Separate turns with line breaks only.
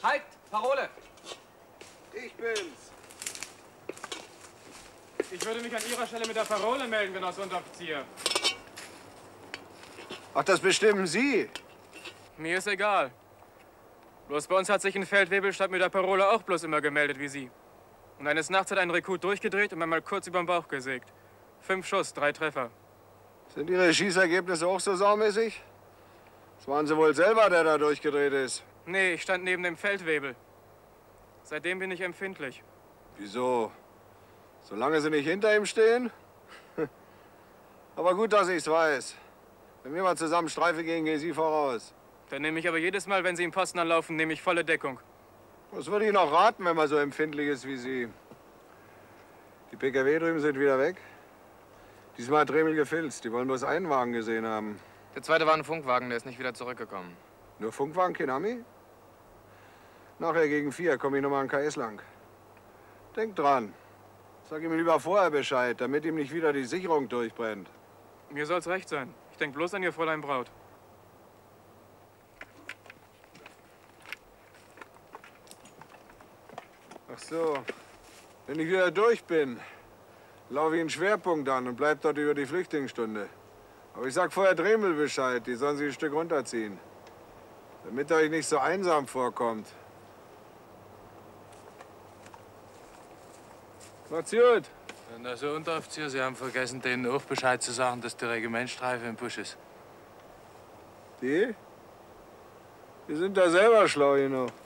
Halt! Parole!
Ich bin's.
Ich würde mich an Ihrer Stelle mit der Parole melden, Genosse Unteroffizier.
Ach, das bestimmen Sie.
Mir ist egal. Bloß bei uns hat sich ein Feldwebel statt mit der Parole auch bloß immer gemeldet wie Sie. Und eines Nachts hat ein Rekrut durchgedreht und mir mal kurz überm Bauch gesägt. 5 Schuss, 3 Treffer.
Sind Ihre Schießergebnisse auch so saumäßig? Das waren Sie wohl selber, der da durchgedreht ist.
Nee, ich stand neben dem Feldwebel. Seitdem bin ich empfindlich.
Wieso? Solange Sie nicht hinter ihm stehen? Aber gut, dass ich's weiß. Wenn wir mal zusammen Streife gehen, gehen Sie voraus.
Dann nehme ich aber jedes Mal, wenn Sie im Posten anlaufen, nehme ich volle Deckung.
Das würde ich Ihnen auch raten, wenn man so empfindlich ist wie Sie. Die PKW drüben sind wieder weg. Diesmal hat Dremel gefilzt. Die wollen bloß einen Wagen gesehen haben.
Der zweite war ein Funkwagen, der ist nicht wieder zurückgekommen.
Nur Funkwagen, kein Ami? Nachher gegen 4 komme ich nochmal an KS lang. Denk dran. Sag ihm lieber vorher Bescheid, damit ihm nicht wieder die Sicherung durchbrennt.
Mir soll's recht sein. Ich denk bloß an Ihr Fräulein Braut.
Ach so. Wenn ich wieder durch bin, laufe ich einen Schwerpunkt an und bleib dort über die Flüchtlingsstunde. Aber ich sag vorher Dremel Bescheid, die sollen sich ein Stück runterziehen. Damit er euch nicht so einsam vorkommt. Macht's gut.
Also, Unteroffizier, Sie haben vergessen, denen auch Bescheid zu sagen, dass die Regimentstreife im Busch ist.
Die? Die sind da selber schlau genug.